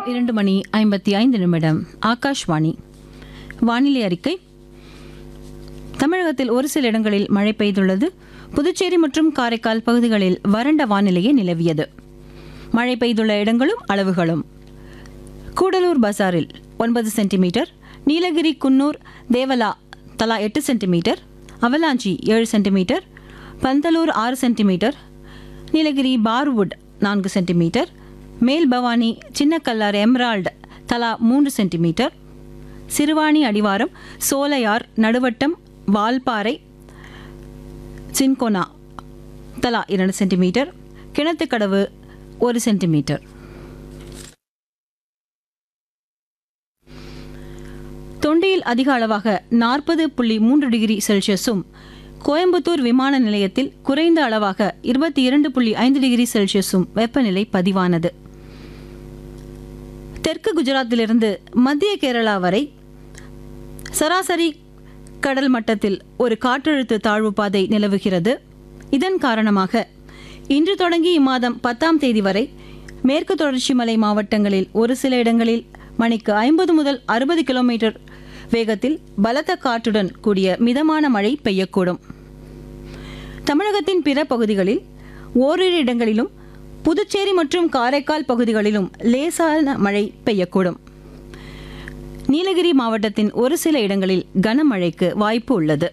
நேரம் 2:55 ஆகாஷ்வாணி. வானிலை அறிக்கை. தமிழகத்தில் ஒரு சில இடங்களில் மழை பெய்துள்ளது. புதுச்சேரி மற்றும் காரைக்கால் பகுதிகளில் வறண்ட வானிலையே நிலவியது. மழை பெய்துள்ள இடங்களும் அளவுகளும்: கூடலூர் பசாரில் 9 சென்டிமீட்டர், நீலகிரி, குன்னூர், தேவலா தலா 8 centimetre, avalanche 7 centimetre, Pandalur 6 centimetre, Nilgiri Barwood 4 centimetre, மேல் பவானி, சின்னக்கல்லார், எம்ரால்டு தலா 3 சென்டிமீட்டர், சிறுவாணி அடிவாரம், சோலையார், நடுவட்டம், வால்பாறை, சின்கோனா தலா 2 சென்டிமீட்டர், கிணத்துக்கடவு 1 சென்டிமீட்டர். தொண்டியில் அதிக அளவாக 40.3 டிகிரி செல்சியஸும், கோயம்புத்தூர் விமான நிலையத்தில் குறைந்த அளவாக 22.5 டிகிரி செல்சியஸும் வெப்பநிலை பதிவானது. தெற்கு குஜராத்திலிருந்து மத்திய கேரளா வரை சராசரி கடல் மட்டத்தில் ஒரு காற்றழுத்த தாழ்வு பாதை நிலவுகிறது. இதன் காரணமாக இன்று தொடங்கி இம்மாதம் 10ஆம் தேதி வரை மேற்கு தொடர்ச்சி மலை மாவட்டங்களில் ஒரு சில இடங்களில் மணிக்கு 50 முதல் 60 கிலோமீட்டர் வேகத்தில் பலத்த காற்றுடன் கூடிய மிதமான மழை பெய்யக்கூடும். தமிழகத்தின் பிற பகுதிகளில் ஓரிரு இடங்களிலும், புதுச்சேரி மற்றும் காரைக்கால் பகுதிகளிலும் லேசான மழை பெய்யக்கூடும். நீலகிரி மாவட்டத்தின் ஒரு சில இடங்களில் கனமழைக்கு வாய்ப்பு உள்ளது.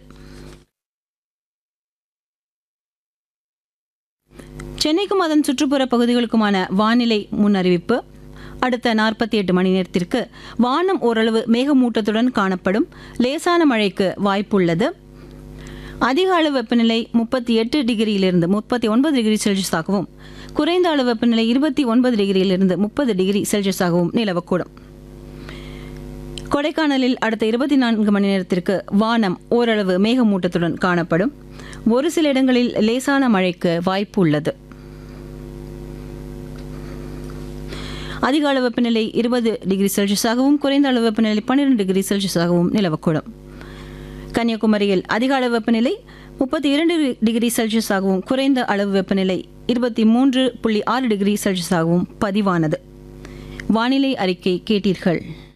சென்னைக்கும் அதன் சுற்றுப்புற பகுதிகளுக்குமான வானிலை முன்னறிவிப்பு. அடுத்த 48 மணி நேரத்திற்கு வானம் ஓரளவு மேகமூட்டத்துடன் காணப்படும். லேசான மழைக்கு வாய்ப்புள்ளது. அதிக அளவு வெப்பநிலை 38 டிகிரியிலிருந்து 39 டிகிரி செல்சியஸாகவும், குறைந்த அளவு வெப்பநிலை 29 டிகிரியிலிருந்து 30 டிகிரி செல்சியஸாகவும் நிலவக்கூடும். கொடைக்கானலில் அடுத்த 24 மணி நேரத்திற்கு வானம் ஓரளவு மேகமூட்டத்துடன் காணப்படும். ஒரு சில இடங்களில் லேசான மழைக்கு வாய்ப்பு உள்ளது. அதிக அளவு வெப்பநிலை 20 டிகிரி செல்சியஸாகவும், குறைந்த அளவு வெப்பநிலை 12 டிகிரி செல்சியஸாகவும் நிலவக்கூடும். கன்னியாகுமரியில் அதிக அளவு வெப்பநிலை 32 டிகிரி செல்சியஸாகவும், குறைந்த அளவு வெப்பநிலை 23.6 டிகிரி செல்சியஸாகவும் பதிவானது. வானிலை அறிக்கை கேட்டீர்கள்.